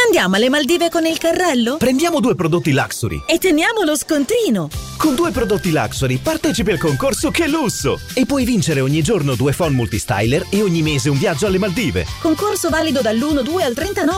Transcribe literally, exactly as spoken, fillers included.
Andiamo alle Maldive con il carrello? Prendiamo due prodotti Luxury. E teniamo lo scontrino. Con due prodotti Luxury partecipi al concorso Che Lusso! E puoi vincere ogni giorno due phon multistyler e ogni mese un viaggio alle Maldive. Concorso valido dall'uno due al trentanove